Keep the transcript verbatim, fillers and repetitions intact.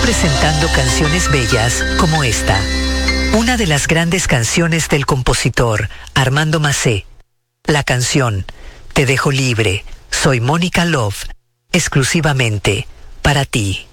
presentando canciones bellas como esta. Una de las grandes canciones del compositor Armando Macé. La canción Te dejo libre, soy Mónica Love, exclusivamente para ti.